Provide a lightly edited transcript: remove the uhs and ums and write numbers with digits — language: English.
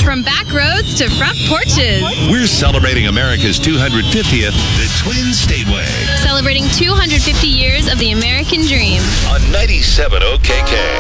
From back roads to front porches. We're celebrating America's 250th, the Twin Stateway. Celebrating 250 years of the American dream. On 97 OKK.